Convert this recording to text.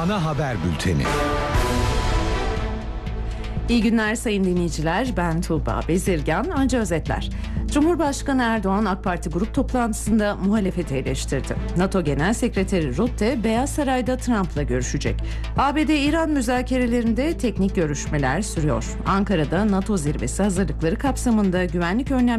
Ana haber bülteni. İyi günler sayın dinleyiciler, ben Tuğba Bezirgan. Önce özetler. Cumhurbaşkanı Erdoğan AK Parti grup toplantısında muhalefeti eleştirdi. NATO Genel Sekreteri Rutte Beyaz Saray'da Trump'la görüşecek. ABD-İran müzakerelerinde teknik görüşmeler sürüyor. Ankara'da NATO zirvesi hazırlıkları kapsamında güvenlik önlemleri